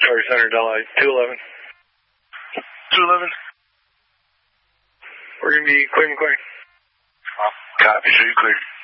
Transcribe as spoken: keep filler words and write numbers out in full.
Target Center, Delhi, two eleven. two eleven. We're going to be clear and clear. Copy, so you clear.